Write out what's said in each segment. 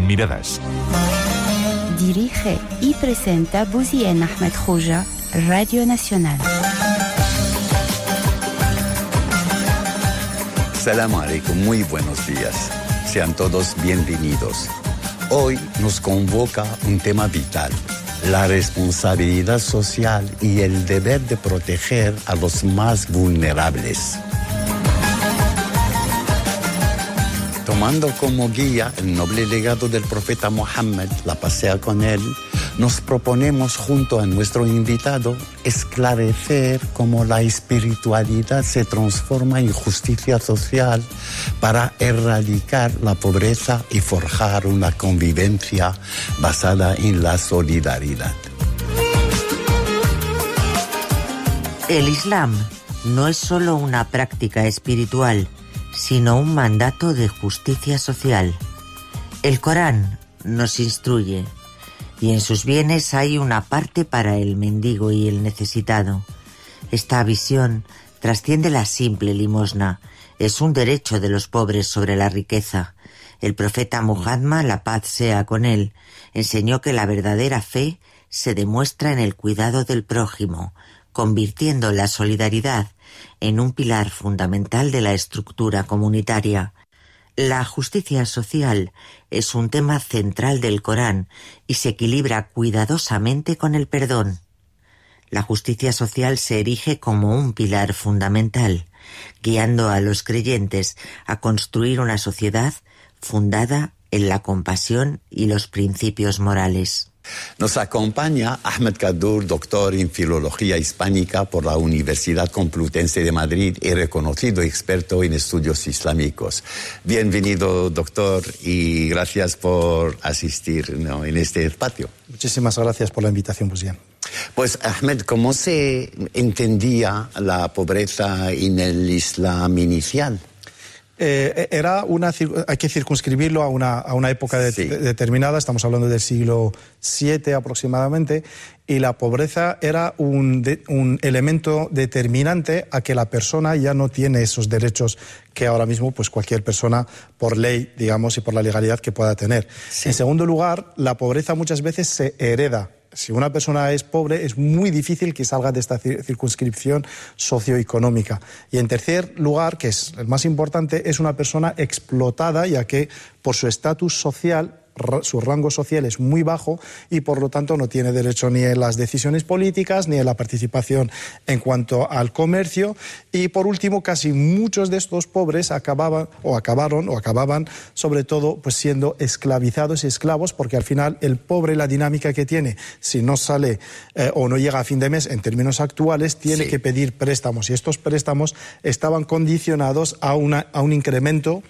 miradas. Dirige y presenta Bouzien Ahmed Khouja, Radio Nacional. Salamu alaikum, muy buenos días. Sean todos bienvenidos. Hoy nos convoca un tema vital: la responsabilidad social y el deber de proteger a los más vulnerables. Tomando como guía el noble legado del profeta Mohammed, la pasea con él, nos proponemos junto a nuestro invitado esclarecer cómo la espiritualidad se transforma en justicia social para erradicar la pobreza y forjar una convivencia basada en la solidaridad. El Islam no es solo una práctica espiritual, sino un mandato de justicia social. El Corán nos instruye, y en sus bienes hay una parte para el mendigo y el necesitado. Esta visión trasciende la simple limosna, es un derecho de los pobres sobre la riqueza. El profeta Muhammad, la paz sea con él, enseñó que la verdadera fe se demuestra en el cuidado del prójimo, convirtiendo la solidaridad en un pilar fundamental de la estructura comunitaria. La justicia social es un tema central del Corán y se equilibra cuidadosamente con el perdón. La justicia social se erige como un pilar fundamental, guiando a los creyentes a construir una sociedad fundada en la compasión y los principios morales. Nos acompaña Ahmed Kaddour, doctor en Filología Hispánica por la Universidad Complutense de Madrid y reconocido experto en estudios islámicos. Bienvenido, doctor, y gracias por asistir en este espacio. Muchísimas gracias por la invitación, Bouzien. Pues, Ahmed, ¿cómo se entendía la pobreza en el Islam inicial? Hay que circunscribirlo a una época determinada, estamos hablando del siglo VII aproximadamente, y la pobreza era un elemento determinante a que la persona ya no tiene esos derechos que ahora mismo pues cualquier persona por ley, digamos, y por la legalidad que pueda tener. Sí. En segundo lugar, la pobreza muchas veces se hereda. Si una persona es pobre, es muy difícil que salga de esta circunscripción socioeconómica. Y en tercer lugar, que es el más importante, es una persona explotada, ya que por su estatus social, su rango social es muy bajo y por lo tanto no tiene derecho ni en las decisiones políticas ni en la participación en cuanto al comercio. Y por último, casi muchos de estos pobres acababan sobre todo pues siendo esclavizados y esclavos, porque al final el pobre, la dinámica que tiene, si no sale o no llega a fin de mes en términos actuales, tiene que pedir préstamos, y estos préstamos estaban condicionados a un incremento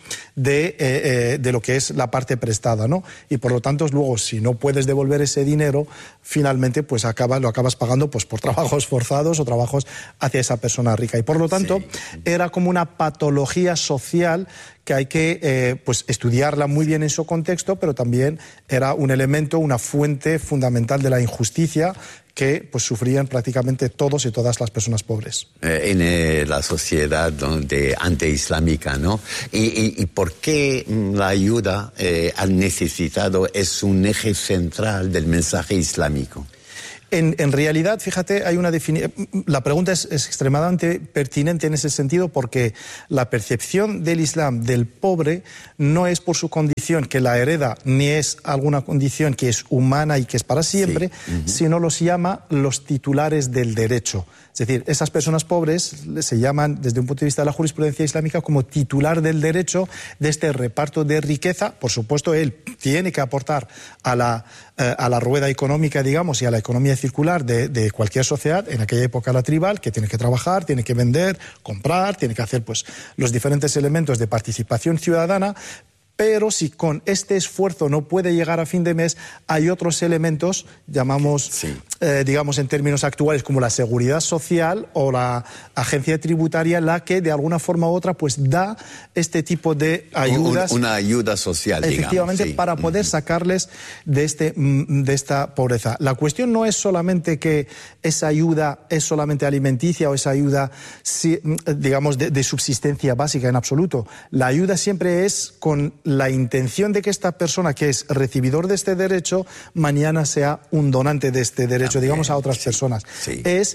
de lo que es la parte prestada, ¿no? Y por lo tanto, luego, si no puedes devolver ese dinero, finalmente pues lo acabas pagando pues por trabajos forzados o trabajos hacia esa persona rica. Y por lo tanto, era como una patología social que hay que pues estudiarla muy bien en su contexto, pero también era un elemento, una fuente fundamental de la injusticia que pues sufrían prácticamente todos y todas las personas pobres. En la sociedad anteislámica, ¿no? ¿Y por qué la ayuda al necesitado es un eje central del mensaje islámico? En realidad, fíjate, hay una definición. La pregunta es extremadamente pertinente en ese sentido, porque la percepción del Islam del pobre no es por su condición que la hereda, ni es alguna condición que es humana y que es para siempre, sino los llama los titulares del derecho. Es decir, esas personas pobres se llaman, desde un punto de vista de la jurisprudencia islámica, como titular del derecho de este reparto de riqueza. Por supuesto, él tiene que aportar a la rueda económica, digamos, y a la economía circular de cualquier sociedad, en aquella época la tribal, que tiene que trabajar, tiene que vender, comprar, tiene que hacer pues los diferentes elementos de participación ciudadana. Pero si con este esfuerzo no puede llegar a fin de mes, hay otros elementos, llamamos, digamos en términos actuales, como la seguridad social o la agencia tributaria, la que de alguna forma u otra pues da este tipo de ayudas. Una ayuda social, efectivamente, digamos, para poder sacarles de esta pobreza. La cuestión no es solamente que esa ayuda es solamente alimenticia o esa ayuda, digamos, de subsistencia básica, en absoluto. La ayuda siempre es con la intención de que esta persona que es recibidor de este derecho mañana sea un donante de este derecho, también, digamos, a otras personas. Sí. Es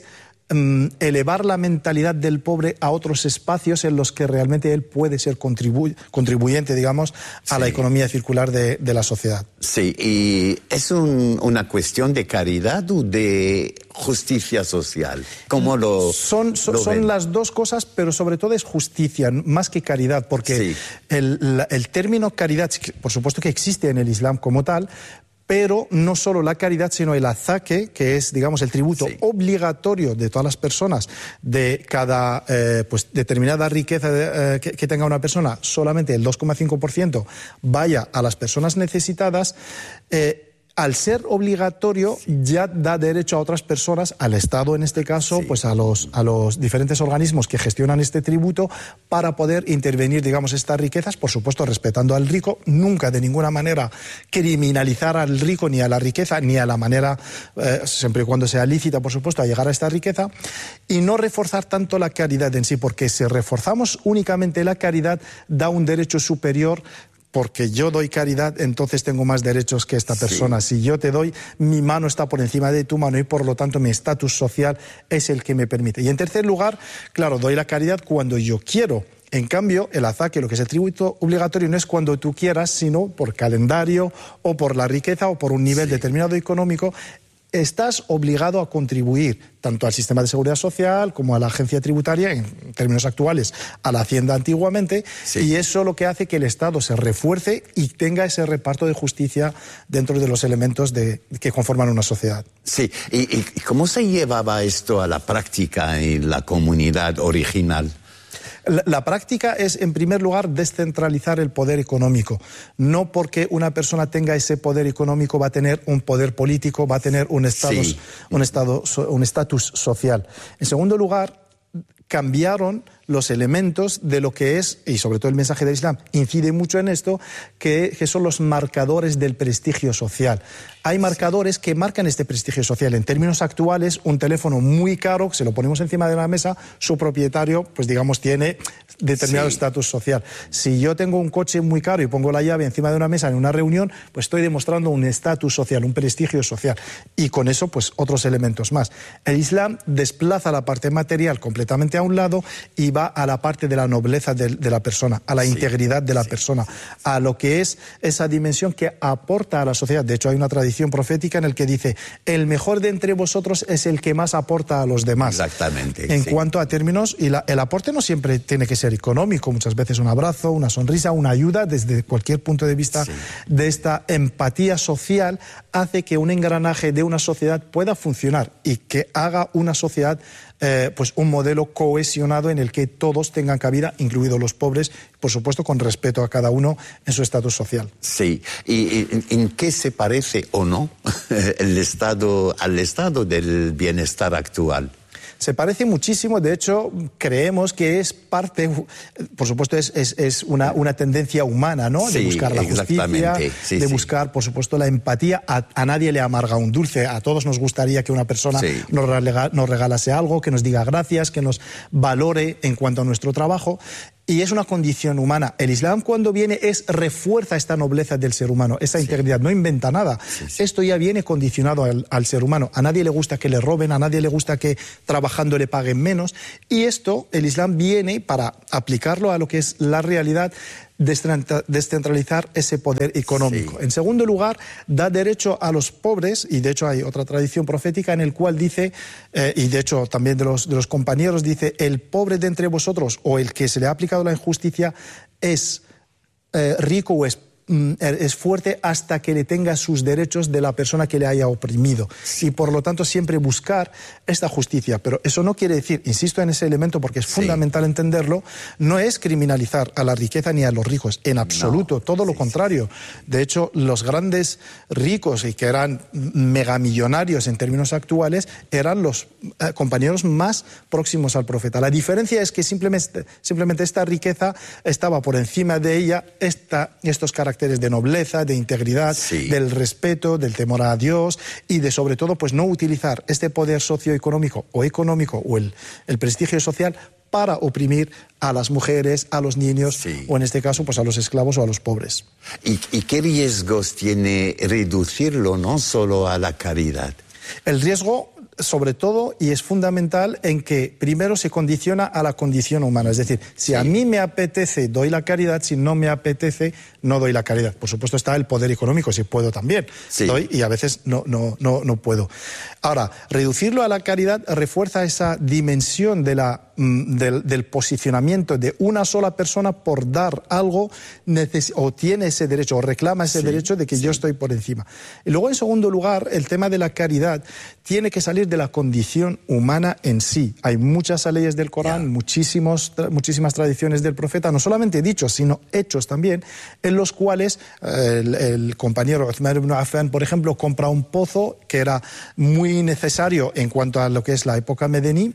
elevar la mentalidad del pobre a otros espacios en los que realmente él puede ser contribuyente, digamos, a la economía circular de la sociedad. Sí, y es una cuestión de caridad o de justicia social. ¿Cómo lo son las dos cosas, pero sobre todo es justicia, más que caridad, porque el término caridad, por supuesto que existe en el Islam como tal, pero no solo la caridad, sino el azaque, que es, digamos, el tributo obligatorio de todas las personas de cada pues determinada riqueza que tenga una persona, solamente el 2,5% vaya a las personas necesitadas. Al ser obligatorio ya da derecho a otras personas, al Estado en este caso, pues a los diferentes organismos que gestionan este tributo, para poder intervenir, digamos, estas riquezas, por supuesto respetando al rico, nunca de ninguna manera criminalizar al rico ni a la riqueza, ni a la manera, siempre y cuando sea lícita, por supuesto, a llegar a esta riqueza, y no reforzar tanto la caridad en sí, porque si reforzamos únicamente la caridad, da un derecho superior. Porque yo doy caridad, entonces tengo más derechos que esta persona. Si yo te doy, mi mano está por encima de tu mano y por lo tanto mi estatus social es el que me permite. Y en tercer lugar, claro, doy la caridad cuando yo quiero. En cambio, el azaque, lo que es el tributo obligatorio, no es cuando tú quieras, sino por calendario o por la riqueza o por un nivel determinado económico. Estás obligado a contribuir tanto al sistema de seguridad social como a la agencia tributaria, en términos actuales, a la Hacienda antiguamente, y eso lo que hace que el Estado se refuerce y tenga ese reparto de justicia dentro de los elementos que conforman una sociedad. Sí, ¿y cómo se llevaba esto a la práctica en la comunidad original? La práctica es, en primer lugar, descentralizar el poder económico. No porque una persona tenga ese poder económico va a tener un poder político, va a tener un estatus social. En segundo lugar, cambiaron los elementos de lo que es, y sobre todo el mensaje del Islam incide mucho en esto, que son los marcadores del prestigio social. Hay marcadores que marcan este prestigio social. En términos actuales, un teléfono muy caro, se lo ponemos encima de la mesa, su propietario, pues digamos, tiene determinado estatus social. Si yo tengo un coche muy caro y pongo la llave encima de una mesa en una reunión, pues estoy demostrando un estatus social, un prestigio social. Y con eso, pues otros elementos más. El Islam desplaza la parte material completamente a un lado y va a la parte de la nobleza de la persona, a la integridad de la persona, a lo que es esa dimensión que aporta a la sociedad. De hecho, hay una tradición profética en el que dice: el mejor de entre vosotros es el que más aporta a los demás. Exactamente. En cuanto a términos, y el aporte no siempre tiene que ser económico, muchas veces un abrazo, una sonrisa, una ayuda, desde cualquier punto de vista de esta empatía social, hace que un engranaje de una sociedad pueda funcionar y que haga una sociedad pues un modelo cohesionado en el que todos tengan cabida, incluidos los pobres, por supuesto con respeto a cada uno en su estatus social. Sí, ¿y en qué se parece o no el Estado al estado del bienestar actual? Se parece muchísimo, de hecho, creemos que es parte, por supuesto, es una tendencia humana, ¿no? De buscar la justicia, de buscar, por supuesto, la empatía. A nadie le amarga un dulce, a todos nos gustaría que una persona nos regalase algo, que nos diga gracias, que nos valore en cuanto a nuestro trabajo. Y es una condición humana. El Islam, cuando viene, refuerza esta nobleza del ser humano, esa integridad, no inventa nada. Esto ya viene condicionado al ser humano. A nadie le gusta que le roben, a nadie le gusta que trabajando le paguen menos. Y esto, el Islam viene para aplicarlo a lo que es la realidad, descentralizar ese poder económico. En segundo lugar, da derecho a los pobres, y de hecho hay otra tradición profética en el cual dice, y de hecho también de los compañeros, dice: el pobre de entre vosotros, o el que se le ha aplicado la injusticia, es rico o es fuerte hasta que le tenga sus derechos de la persona que le haya oprimido. Y por lo tanto siempre buscar esta justicia. Pero eso no quiere decir, insisto en ese elemento porque es fundamental entenderlo, no es criminalizar a la riqueza ni a los ricos, en absoluto, todo lo contrario. De hecho, los grandes ricos, y que eran megamillonarios en términos actuales, eran los compañeros más próximos al profeta. La diferencia es que simplemente esta riqueza estaba por encima de ella, estos caracteres de nobleza, de integridad, del respeto, del temor a Dios, y de, sobre todo, pues no utilizar este poder socioeconómico o económico o el prestigio social para oprimir a las mujeres, a los niños, o en este caso, pues a los esclavos o a los pobres. ¿Y qué riesgos tiene reducirlo, no solo a la caridad? El riesgo, sobre todo, y es fundamental, en que primero se condiciona a la condición humana. Es decir, si a mí me apetece, doy la caridad; si no me apetece, no doy la caridad. Por supuesto está el poder económico, si puedo también doy, y a veces no puedo. Ahora, reducirlo a la caridad refuerza esa dimensión del posicionamiento de una sola persona por dar algo, o tiene ese derecho, o reclama ese derecho de que yo estoy por encima. Y luego, en segundo lugar, el tema de la caridad tiene que salir de la condición humana en sí. Hay muchas leyes del Corán, muchísimas tradiciones del profeta, no solamente dichos, sino hechos también, en los cuales el compañero Uthman ibn Affan, por ejemplo, compra un pozo que era muy necesario en cuanto a lo que es la época medení,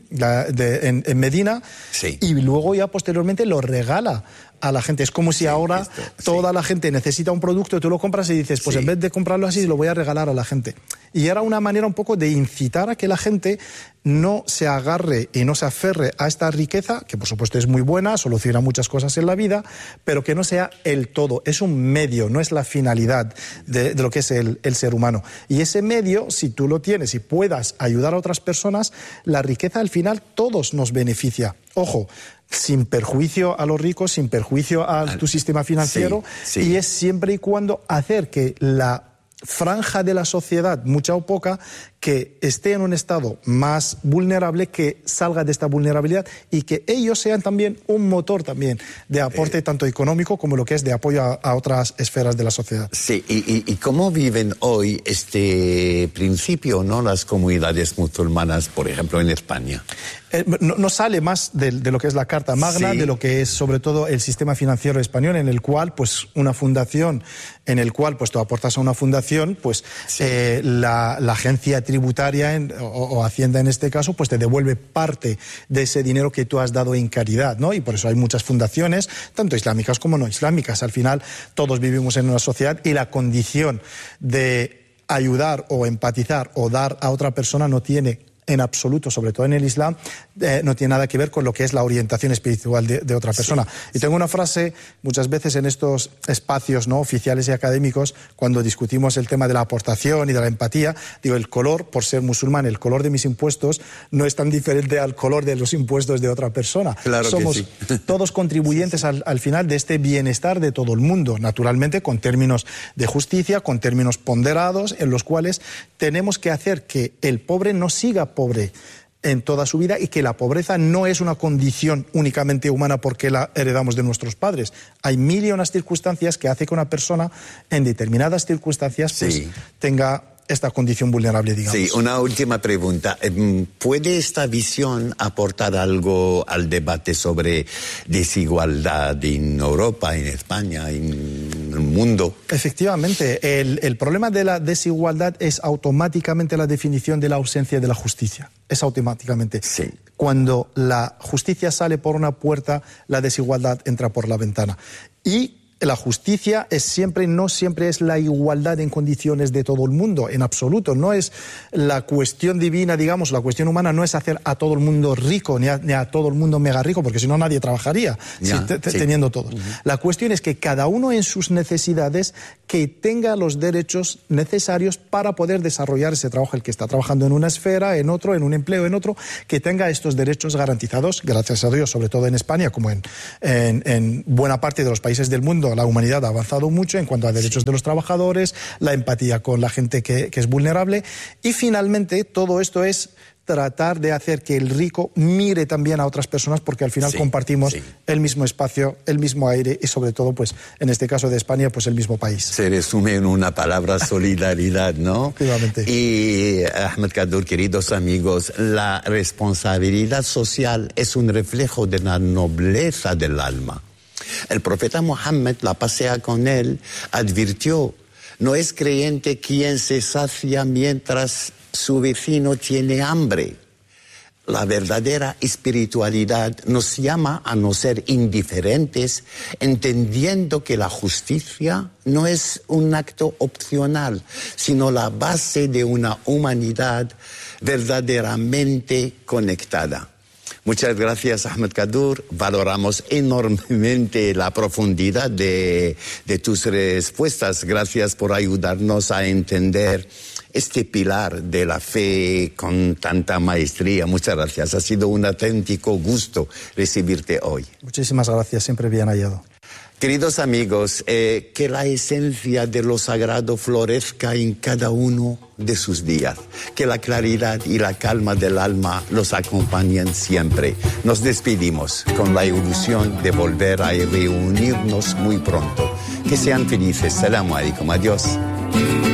en Medina, y luego ya posteriormente lo regala a la gente. Es como si ahora toda la gente necesita un producto, tú lo compras y dices, pues en vez de comprarlo así, lo voy a regalar a la gente. Y era una manera un poco de incitar a que la gente no se agarre y no se aferre a esta riqueza, que por supuesto es muy buena, soluciona muchas cosas en la vida, pero que no sea el todo. Es un medio, no es la finalidad de lo que es el ser humano. Y ese medio, si tú lo tienes y puedas ayudar a otras personas, la riqueza al final todos nos beneficia. Ojo, sin perjuicio a los ricos, sin perjuicio a tu sistema financiero, y es siempre y cuando hacer que la franja de la sociedad, mucha o poca, que esté en un estado más vulnerable, que salga de esta vulnerabilidad, y que ellos sean también un motor también de aporte tanto económico como lo que es de apoyo a otras esferas de la sociedad. Sí, y cómo viven hoy este principio, ¿no?, las comunidades musulmanas, por ejemplo, en España. No sale más de lo que es la Carta Magna, de lo que es sobre todo el sistema financiero español, en el cual pues una fundación, en el cual pues tú aportas a una fundación, pues la agencia tributaria o Hacienda en este caso, pues te devuelve parte de ese dinero que tú has dado en caridad, ¿no? Y por eso hay muchas fundaciones, tanto islámicas como no islámicas. Al final todos vivimos en una sociedad, y la condición de ayudar o empatizar o dar a otra persona no tiene en absoluto, sobre todo en el Islam, no tiene nada que ver con lo que es la orientación espiritual de otra persona. Y tengo una frase muchas veces en estos espacios, ¿no?, oficiales y académicos, cuando discutimos el tema de la aportación y de la empatía, digo, el color, por ser musulmán, el color de mis impuestos no es tan diferente al color de los impuestos de otra persona. Claro. Somos todos contribuyentes al final de este bienestar de todo el mundo, naturalmente con términos de justicia, con términos ponderados, en los cuales tenemos que hacer que el pobre no siga pobre en toda su vida, y que la pobreza no es una condición únicamente humana porque la heredamos de nuestros padres. Hay mil y unas circunstancias que hace que una persona en determinadas circunstancias pues tenga esta condición vulnerable, digamos. Sí, una última pregunta. ¿Puede esta visión aportar algo al debate sobre desigualdad en Europa, en España, en el mundo? Efectivamente, el problema de la desigualdad es automáticamente la definición de la ausencia de la justicia. Es automáticamente. Cuando la justicia sale por una puerta, la desigualdad entra por la ventana. Y la justicia no siempre es la igualdad en condiciones de todo el mundo, en absoluto. No es la cuestión divina, digamos, la cuestión humana no es hacer a todo el mundo rico, ni a todo el mundo mega rico, porque si no nadie trabajaría teniendo todo. La cuestión es que cada uno en sus necesidades que tenga los derechos necesarios para poder desarrollar ese trabajo, el que está trabajando en una esfera, en otro, en un empleo, en otro, que tenga estos derechos garantizados, gracias a Dios, sobre todo en España, como en buena parte de los países del mundo. La humanidad ha avanzado mucho en cuanto a derechos de los trabajadores, la empatía con la gente que es vulnerable, y finalmente todo esto es tratar de hacer que el rico mire también a otras personas, porque al final compartimos el mismo espacio, el mismo aire, y sobre todo, pues en este caso de España, pues el mismo país. Se resume en una palabra: solidaridad, ¿no? Efectivamente. Y Ahmed Kaddour, queridos amigos, la responsabilidad social es un reflejo de la nobleza del alma. El profeta Muhammad, la paz sea con él, advirtió: no es creyente quien se sacia mientras su vecino tiene hambre. La verdadera espiritualidad nos llama a no ser indiferentes, entendiendo que la justicia no es un acto opcional, sino la base de una humanidad verdaderamente conectada. Muchas gracias, Ahmed Kaddour. Valoramos enormemente la profundidad de tus respuestas. Gracias por ayudarnos a entender este pilar de la fe con tanta maestría. Muchas gracias. Ha sido un auténtico gusto recibirte hoy. Muchísimas gracias. Siempre bien hallado. Queridos amigos, que la esencia de lo sagrado florezca en cada uno de sus días. Que la claridad y la calma del alma los acompañen siempre. Nos despedimos con la ilusión de volver a reunirnos muy pronto. Que sean felices. Salamu alaikum. Adiós.